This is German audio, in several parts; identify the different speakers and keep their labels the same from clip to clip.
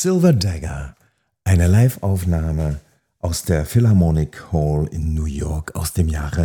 Speaker 1: Silver Dagger, eine Live-Aufnahme aus der Philharmonic Hall in New York aus dem Jahre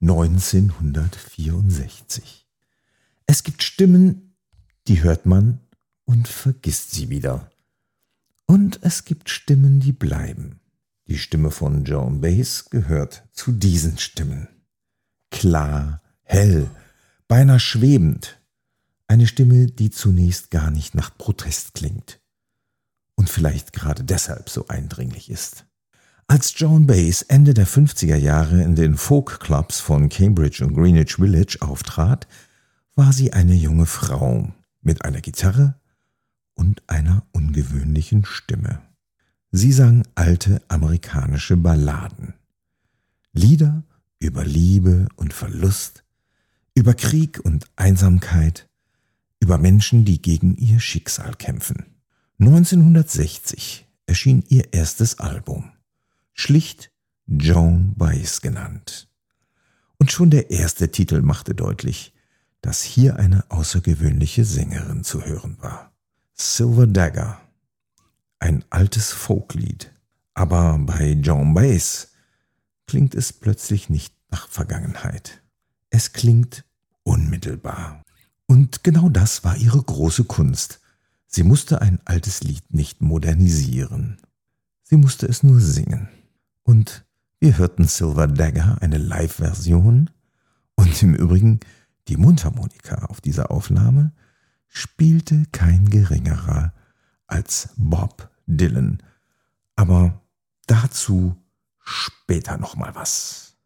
Speaker 1: 1964. Es gibt Stimmen, die hört man und vergisst sie wieder. Und es gibt Stimmen, die bleiben. Die Stimme von Joan Baez gehört zu diesen Stimmen. Klar, hell, beinahe schwebend. Eine Stimme, die zunächst gar nicht nach Protest klingt. Und vielleicht gerade deshalb so eindringlich ist. Als Joan Baez Ende der 50er Jahre in den Folk-Clubs von Cambridge und Greenwich Village auftrat, war sie eine junge Frau mit einer Gitarre und einer ungewöhnlichen Stimme. Sie sang alte amerikanische Balladen. Lieder über Liebe und Verlust, über Krieg und Einsamkeit, über Menschen, die gegen ihr Schicksal kämpfen. 1960 erschien ihr erstes Album, schlicht Joan Baez genannt. Und schon der erste Titel machte deutlich, dass hier eine außergewöhnliche Sängerin zu hören war. Silver Dagger, ein altes Folklied, aber bei Joan Baez klingt es plötzlich nicht nach Vergangenheit. Es klingt unmittelbar. Und genau das war ihre große Kunst. Sie musste ein altes Lied nicht modernisieren. Sie musste es nur singen. Und wir hörten Silver Dagger, eine Live-Version. Und im Übrigen, die Mundharmonika auf dieser Aufnahme spielte kein geringerer als Bob Dylan. Aber dazu später nochmal was.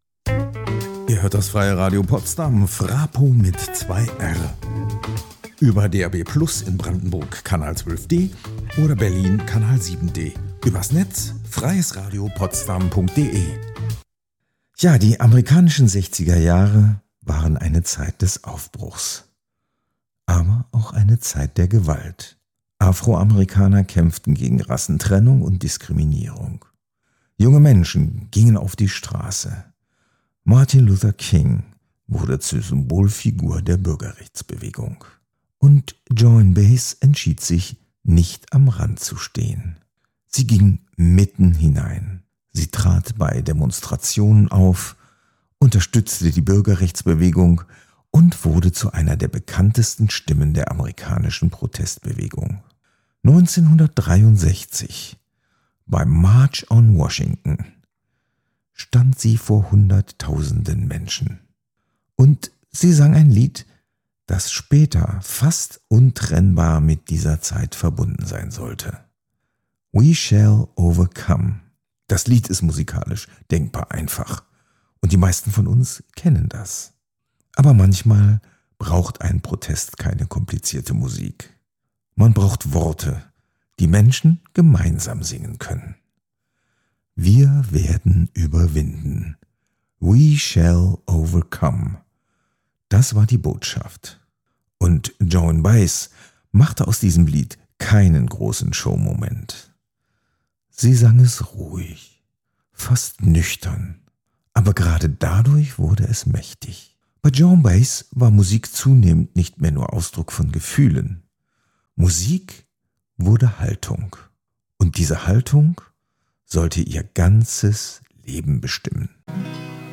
Speaker 1: Ihr hört das Freie Radio Potsdam, Frapo mit 2R. Über DAB Plus in Brandenburg Kanal 12D oder Berlin Kanal 7D. Übers Netz freiesradiopotsdam.de. Ja, die amerikanischen 60er Jahre waren eine Zeit des Aufbruchs. Aber auch eine Zeit der Gewalt. Afroamerikaner kämpften gegen Rassentrennung und Diskriminierung. Junge Menschen gingen auf die Straße. Martin Luther King wurde zur Symbolfigur der Bürgerrechtsbewegung. Und Joan Baez entschied sich, nicht am Rand zu stehen. Sie ging mitten hinein. Sie trat bei Demonstrationen auf, unterstützte die Bürgerrechtsbewegung und wurde zu einer der bekanntesten Stimmen der amerikanischen Protestbewegung. 1963, beim March on Washington, stand sie vor Hunderttausenden Menschen. Und sie sang ein Lied, das später fast untrennbar mit dieser Zeit verbunden sein sollte. We Shall Overcome. Das Lied ist musikalisch denkbar einfach und die meisten von uns kennen das. Aber manchmal braucht ein Protest keine komplizierte Musik. Man braucht Worte, die Menschen gemeinsam singen können. Wir werden überwinden. We shall overcome. Das war die Botschaft. Und Joan Baez machte aus diesem Lied keinen großen Showmoment. Sie sang es ruhig, fast nüchtern, aber gerade dadurch wurde es mächtig. Bei Joan Baez war Musik zunehmend nicht mehr nur Ausdruck von Gefühlen. Musik wurde Haltung. Und diese Haltung sollte ihr ganzes Leben bestimmen.